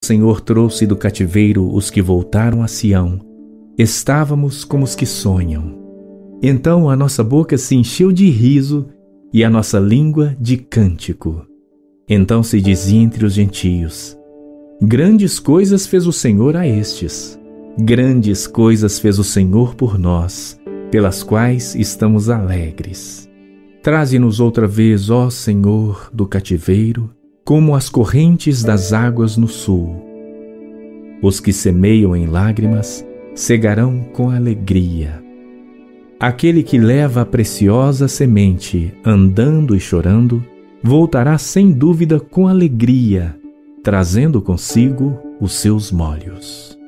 Senhor trouxe do cativeiro os que voltaram a Sião, estávamos como os que sonham. Então a nossa boca se encheu de riso e a nossa língua de cântico. Então se dizia entre os gentios: grandes coisas fez o Senhor a estes. Grandes coisas fez o Senhor por nós, pelas quais estamos alegres. Traze-nos outra vez, ó Senhor, do cativeiro, como as correntes das águas no sul. Os que semeiam em lágrimas cegarão com alegria. Aquele que leva a preciosa semente, andando e chorando, voltará sem dúvida com alegria, trazendo consigo os seus molhos.